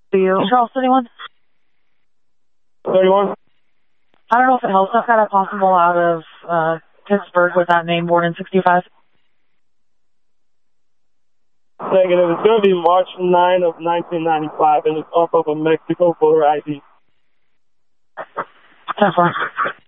Do you? Charles, anyone? 31. I don't know if it helps. I've got a possible out of Pittsburgh with that name, born in 65. Negative. It's going to be March 9 of 1995, and it's off of a Mexico photo ID. 10-4.